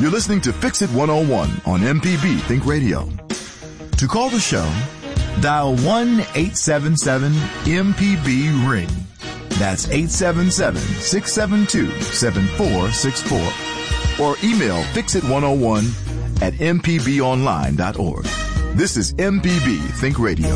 You're listening to Fix It 101 on MPB Think Radio. To call the show, dial 1-877-MPB-RING. That's 877-672-7464. Or email fixit101@mpbonline.org. This is MPB Think Radio.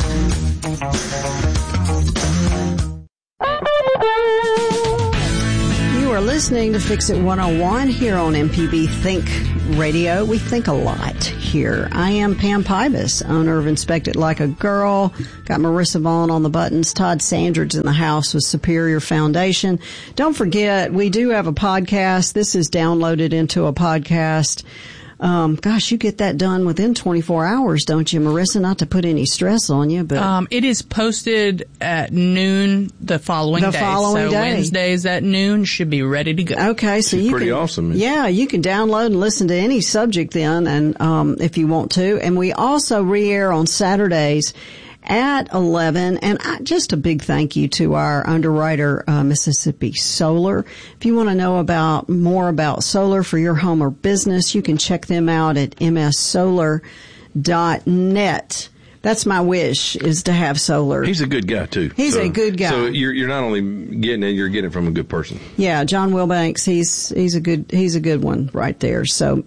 You are listening to Fix It 101 here on MPB Think Radio. We think a lot here. I am Pam Pybus, owner of Inspect It Like a Girl. Got Marissa Vaughn on the buttons. Todd Sandridge in the house with Superior Foundation. Don't forget, we do have a podcast. This is downloaded into a podcast. Gosh, you get that done within 24 hours, don't you, Marissa? Not to put any stress on you, but it is posted at noon the following day. So Wednesdays at noon should be ready to go. Okay, so you pretty awesome. Yeah, you can download and listen to any subject then, and if you want to. And we also re-air on Saturdays at 11, and just a big thank you to our underwriter, Mississippi Solar. If you want to know more about solar for your home or business, you can check them out at mssolar.net. That's my wish, is to have solar. He's a good guy, too. He's a good guy. So you're not only getting it, you're getting it from a good person. Yeah, John Wilbanks, he's a good one right there. So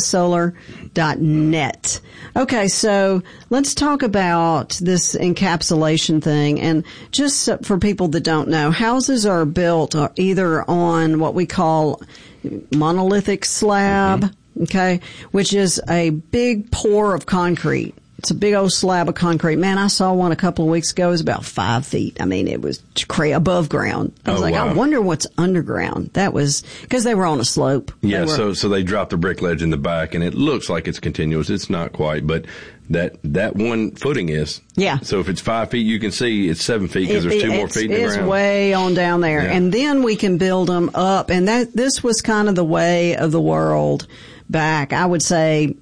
mssolar.net. Okay, so let's talk about this encapsulation thing. And just for people that don't know, houses are built either on what we call monolithic slab, okay, which is a big pour of concrete. It's a big old slab of concrete. Man, I saw one a couple of weeks ago. It was about 5 feet. I mean, it was above ground. I was I wonder what's underground. That was because they were on a slope. Yeah, so they dropped the brick ledge in the back, and it looks like it's continuous. It's not quite, but that one footing is. Yeah. So if it's 5 feet, you can see it's 7 feet because there's 2 more feet in the ground. It's way on down there. Yeah. And then we can build them up. And this was kind of the way of the world back, I would say,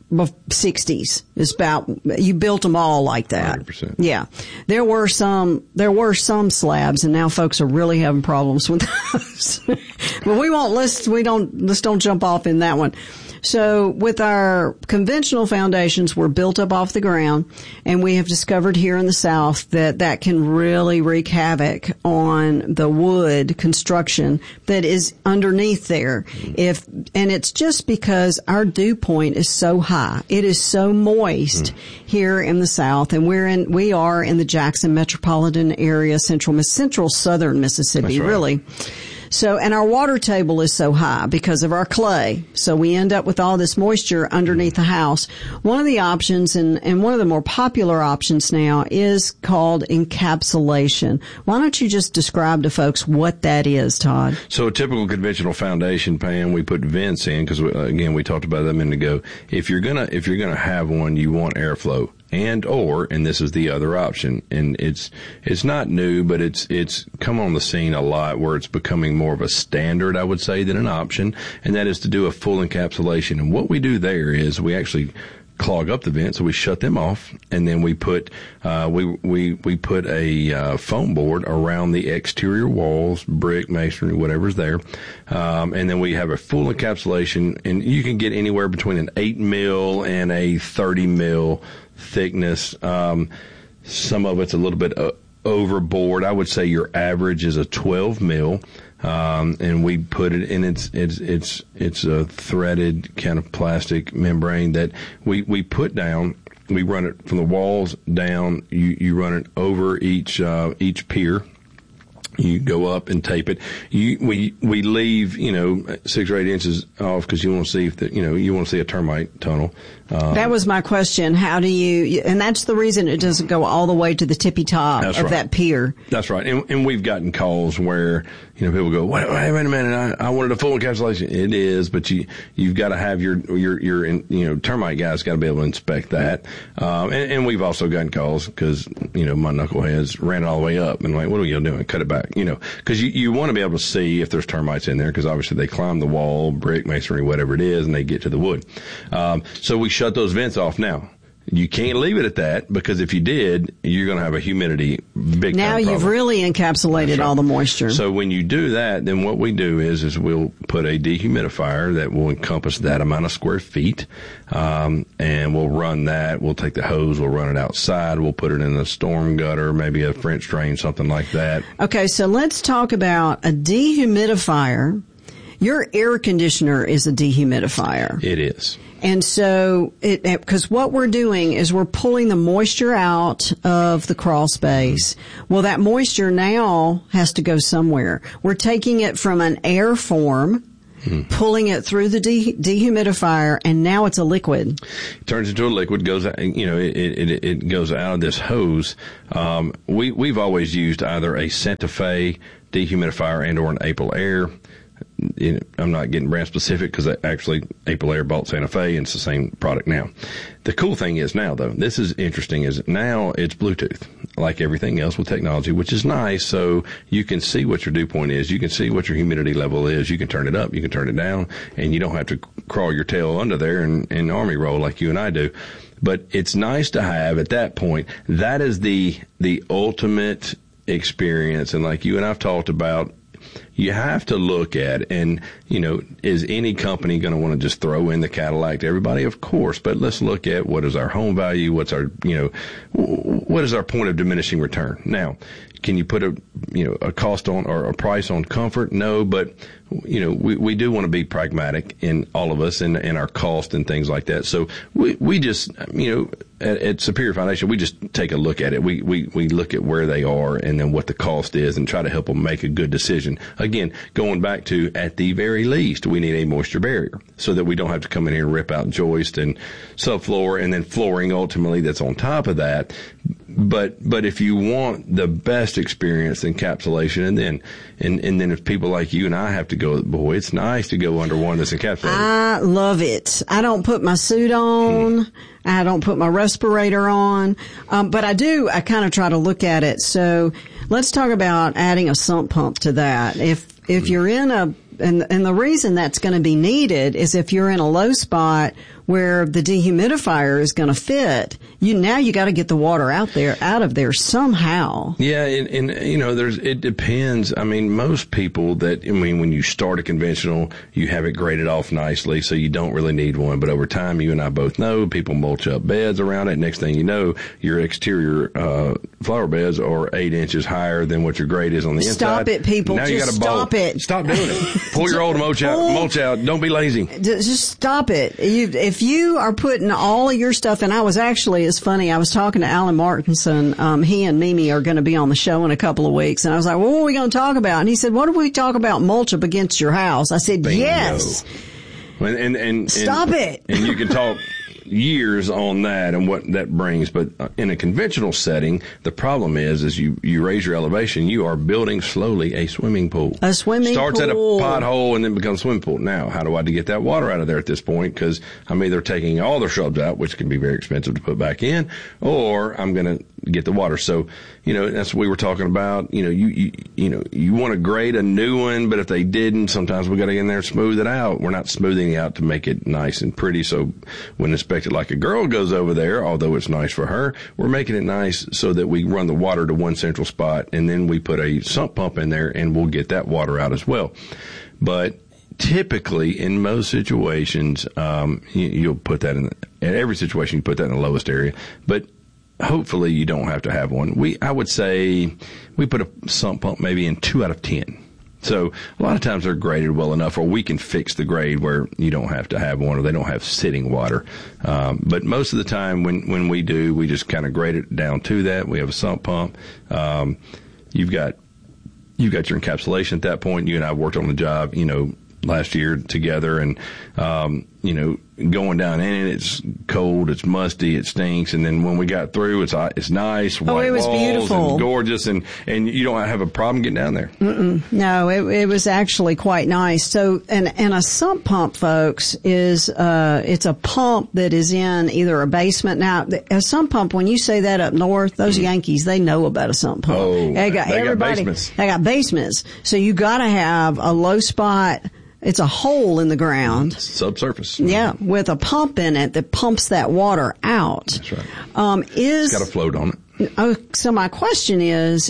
60s. It's about, you built them all like that. 100%. Yeah. There were some slabs, and now folks are really having problems with those. But let's don't jump off in that one. So with our conventional foundations, we're built up off the ground, and we have discovered here in the South that can really wreak havoc on the wood construction that is underneath there. And it's just because our dew point is so high. It is so moist here in the South, and we are in the Jackson metropolitan area, central southern Mississippi, right. Really. So, and our water table is so high because of our clay. So we end up with all this moisture underneath the house. One of the options, and one of the more popular options now, is called encapsulation. Why don't you just describe to folks what that is, Todd? So a typical conventional foundation, Pam, we put vents in because, again, we talked about that a minute ago. If you're gonna have one, you want airflow. And this is the other option, and it's not new, but it's come on the scene a lot where it's becoming more of a standard, I would say, than an option, and that is to do a full encapsulation. And what we do there is we actually clog up the vents, so we shut them off, and then we put we put a foam board around the exterior walls, brick, masonry, whatever's there, and then we have a full encapsulation, and you can get anywhere between an 8 mil and a 30 mil thickness. Some of it's a little bit overboard. I would say your average is a 12 mil. And we put it in it's a threaded kind of plastic membrane that we put down. We run it from the walls down. You run it over each pier. You go up and tape it. We leave 6 or 8 inches off because you want to see if you want to see a termite tunnel. That was my question. How do you? And that's the reason it doesn't go all the way to the tippy top of that pier. That's right. And we've gotten calls where people go, wait a minute, I wanted a full encapsulation. It is, but you've got to have your termite guys got to be able to inspect that. And we've also gotten calls because my knuckleheads ran it all the way up and like, what are you doing? Cut it back. Because you want to be able to see if there's termites in there because obviously they climb the wall, brick, masonry, whatever it is, and they get to the wood. So we shut those vents off now. You can't leave it at that, because if you did, you're going to have a humidity big now time problem. You've really encapsulated all the moisture. So when you do that, then what we do is we'll put a dehumidifier that will encompass that amount of square feet, and we'll run that. We'll take the hose, we'll run it outside, we'll put it in the storm gutter, maybe a French drain, something like that. Okay, so let's talk about a dehumidifier. Your air conditioner is a dehumidifier. It is. And so, because what we're doing is we're pulling the moisture out of the crawl space. Well, that moisture now has to go somewhere. We're taking it from an air form, pulling it through the dehumidifier, and now it's a liquid. It turns into a liquid, goes, it goes out of this hose. We've always used either a Santa Fe dehumidifier and or an Aprilaire. I'm not getting brand specific, because actually Aprilaire bought Santa Fe and it's the same product now. The cool thing is now, though, this is interesting, is now it's Bluetooth, like everything else with technology, which is nice. So you can see what your dew point is. You can see what your humidity level is. You can turn it up. You can turn it down, and you don't have to crawl your tail under there and army roll like you and I do. But it's nice to have at that point. That is the ultimate experience. And like you and I've talked about, you have to look at, and, is any company going to want to just throw in the Cadillac to everybody? Of course, but let's look at what is our home value, what's our, what is our point of diminishing return? Now, can you put a cost on or a price on comfort? No, but, we do want to be pragmatic in all of us and our cost and things like that. So we just, at Superior Foundation, we just take a look at it. We look at where they are and then what the cost is and try to help them make a good decision. Again, going back to, at the very least, we need a moisture barrier so that we don't have to come in here and rip out joist and subfloor and then flooring ultimately that's on top of that. But if you want the best experience, encapsulation, and then if people like you and I have to go, boy, it's nice to go under one that's encapsulated. I love it. I don't put my suit on. I don't put my respirator on. But I kind of try to look at it. So let's talk about adding a sump pump to that. If you're in and the reason that's going to be needed is if you're in a low spot where the dehumidifier is going to fit, you got to get the water out of there somehow. Yeah, and it depends. I mean, most people when you start a conventional, you have it graded off nicely, so you don't really need one. But over time, you and I both know, people mulch up beds around it. Next thing you know, your exterior flower beds are 8 inches higher than what your grade is on the inside. Stop it, people. Now just stop it. Stop doing it. Pull your old mulch out. Don't be lazy. Just stop it. If you are putting all of your stuff, and it's funny, I was talking to Alan Martinson. He and Mimi are going to be on the show in a couple of weeks. And I was like, well, what are we going to talk about? And he said, what do we talk about mulch up against your house? I said, Bingo. Yes. And stop it. And you can talk years on that and what that brings. But in a conventional setting, the problem is you raise your elevation, you are building slowly a swimming pool. A swimming Starts pool. Starts at a pothole and then becomes a swimming pool. Now, how do I get that water out of there at this point? Because I'm either taking all the shrubs out, which can be very expensive to put back in, or I'm going to get the water. So, that's what we were talking about. You want to grade a new one, but if they didn't, sometimes we got to get in there and smooth it out. We're not smoothing it out to make it nice and pretty. So when inspected like a girl goes over there, although it's nice for her, we're making it nice so that we run the water to one central spot, and then we put a sump pump in there and we'll get that water out as well. But typically, in most situations, you'll put that in every situation, you put that in the lowest area. But hopefully you don't have to have one. I would say we put a sump pump maybe in 2 out of 10. So a lot of times they're graded well enough, or we can fix the grade where you don't have to have one, or they don't have sitting water. But most of the time when we do, we just kind of grade it down to that. We have a sump pump. You've got your encapsulation at that point. You and I worked on the job, last year together, and going down in it, it's cold, it's musty, it stinks, and then when we got through, it's nice, white it was walls, beautiful, and gorgeous, and you don't have a problem getting down there. No, it was actually quite nice. So, and a sump pump, folks, is it's a pump that is in either a basement. Now, a sump pump, when you say that up north, those Yankees, they know about a sump pump. Oh, they got basements. They got basements. So you got to have a low spot it's a hole in the ground. Subsurface. Yeah, with a pump in it that pumps that water out. That's right. It's got a float on it. Oh, so my question is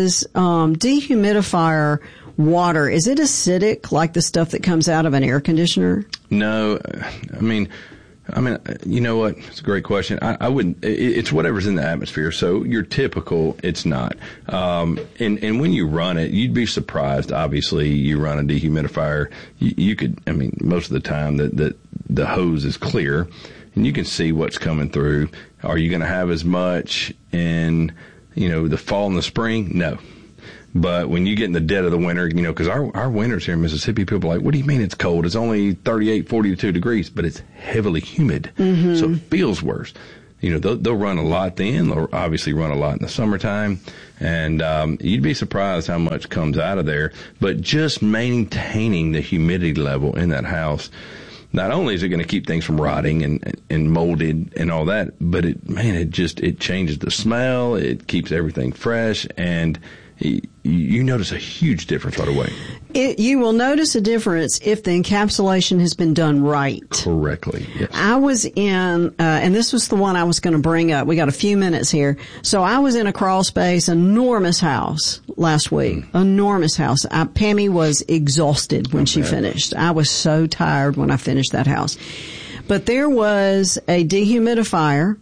dehumidifier water, is it acidic like the stuff that comes out of an air conditioner? No. I mean, you know what? It's a great question. I wouldn't. It's whatever's in the atmosphere. So your typical, it's not. And when you run it, you'd be surprised. Obviously, you run a dehumidifier. You could. I mean, most of the time the hose is clear, and you can see what's coming through. Are you going to have as much in the fall and the spring? No. But when you get in the dead of the winter, because our winters here in Mississippi, people are like, what do you mean it's cold? It's only 38, 42 degrees, but it's heavily humid. Mm-hmm. So it feels worse. They'll run a lot then. They'll obviously run a lot in the summertime. And you'd be surprised how much comes out of there. But just maintaining the humidity level in that house, not only is it going to keep things from rotting and molded and all that, but it changes the smell. It keeps everything fresh, and you notice a huge difference right away. You will notice a difference if the encapsulation has been done right. Correctly, yes. I was in, and this was the one I was going to bring up. We got a few minutes here. So I was in a crawl space, enormous house last week. Enormous house. Pammy was exhausted when she finished. I was so tired when I finished that house. But there was a dehumidifier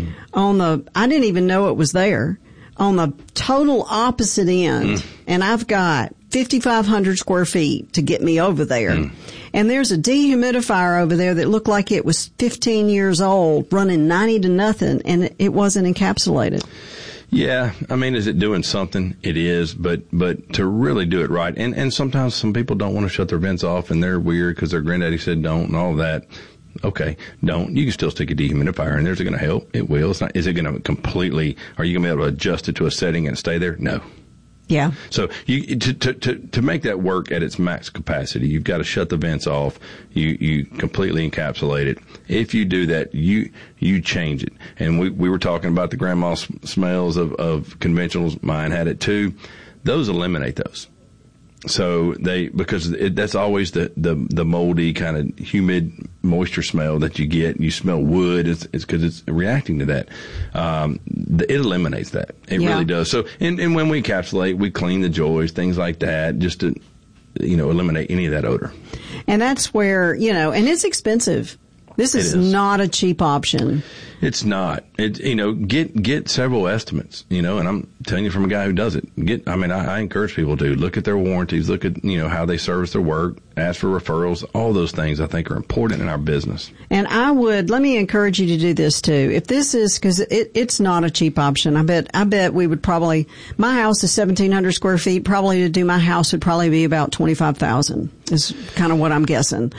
I didn't even know it was there, on the total opposite end, and I've got 5,500 square feet to get me over there. And there's a dehumidifier over there that looked like it was 15 years old, running 90 to nothing, and it wasn't encapsulated. Yeah, I mean, is it doing something? It is, but to really do it right, and sometimes some people don't want to shut their vents off, and they're weird because their granddaddy said don't and all of that. Okay, don't. You can still stick a dehumidifier in there. Is it going to help? It will. It's not. Is it going to completely? Are you going to be able to adjust it to a setting and stay there? No. Yeah. So to make that work at its max capacity, you've got to shut the vents off. You completely encapsulate it. If you do that, you change it. And we were talking about the grandma smells of conventionals. Mine had it too. Those eliminate those. So because that's always the moldy kind of humid moisture smell that you get. You smell wood. It's because it's reacting to that. It eliminates that. It really does. So, and when we encapsulate, we clean the joists, things like that, just to, eliminate any of that odor. And that's where, and it's expensive. This is not a cheap option. It's not. Get several estimates, and I'm telling you from a guy who does it. I encourage people to look at their warranties, look at, how they service their work, ask for referrals. All those things I think are important in our business. And let me encourage you to do this too. If this is, cause it's not a cheap option. I bet we would probably, my house is 1,700 square feet. Probably to do my house would probably be about $25,000 is kind of what I'm guessing.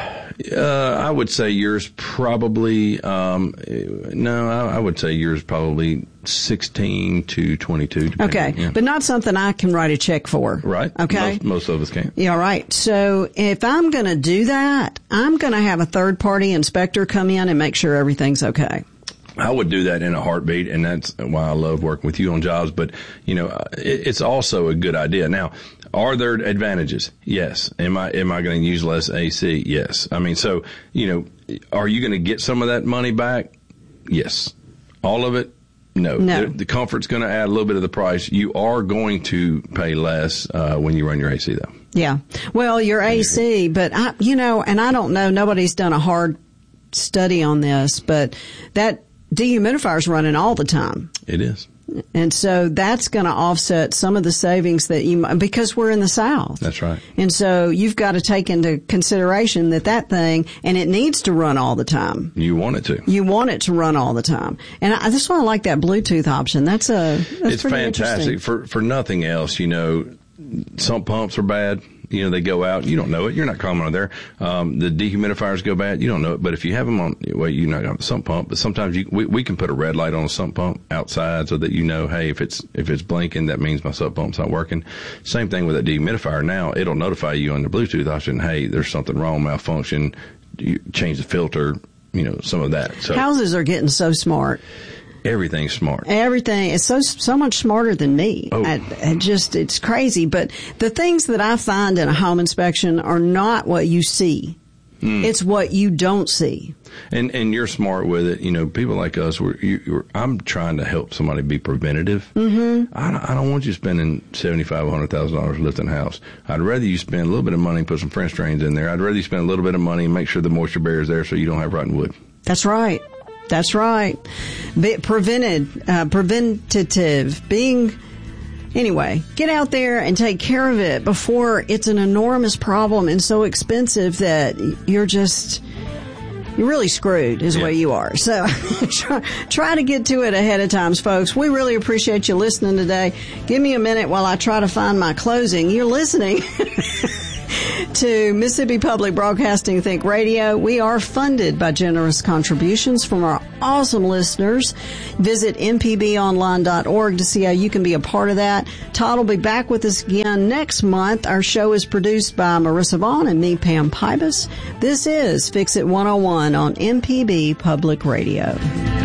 I would say yours probably, I would say yours probably 16 to 22. Okay. Yeah. But not something I can write a check for. Right. Okay. Most of us can. Yeah, right. So if I'm going to do that, I'm going to have a third party inspector come in and make sure everything's okay. I would do that in a heartbeat, and that's why I love working with you on jobs. But, it's also a good idea. Now, are there advantages? Yes. Am I going to use less AC? Yes. I mean, so, are you going to get some of that money back? Yes. All of it? No. The comfort's going to add a little bit of the price. You are going to pay less when you run your AC, though. Yeah. Well, your AC, but, and I don't know, nobody's done a hard study on this, but that dehumidifier's running all the time. It is. And so that's going to offset some of the savings that because we're in the South. That's right. And so you've got to take into consideration that thing, and it needs to run all the time. You want it to. You want it to run all the time. And that's why I like that Bluetooth option. That's it's fantastic. For nothing else, sump pumps are bad. They go out. You don't know it. You're not calling on there. The dehumidifiers go bad. You don't know it. But if you have them on, you're not got the sump pump. But sometimes we can put a red light on a sump pump outside so that hey, if it's blinking, that means my sump pump's not working. Same thing with that dehumidifier. Now it'll notify you on the Bluetooth option. Hey, there's something wrong, malfunction. You change the filter. Some of that. So houses are getting so smart. Everything's smart. Everything is so much smarter than me. Oh. It's crazy. But the things that I find in a home inspection are not what you see. It's what you don't see. And you're smart with it. You know, people like us, I'm trying to help somebody be preventative. Mm-hmm. I don't want you spending $75,000, $100,000 lifting a house. I'd rather you spend a little bit of money and put some French drains in there. I'd rather you spend a little bit of money and make sure the moisture barrier is there so you don't have rotten wood. That's right. That's right. Preventative, anyway, get out there and take care of it before it's an enormous problem and so expensive that you're really screwed is where you are. So try to get to it ahead of time, folks. We really appreciate you listening today. Give me a minute while I try to find my closing. You're listening to Mississippi Public Broadcasting Think Radio. We are funded by generous contributions from our awesome listeners. Visit mpbonline.org to see how you can be a part of that. Todd will be back with us again next month. Our show is produced by Marissa Vaughn and me, Pam Pybus. This is Fix It 101 on MPB Public Radio.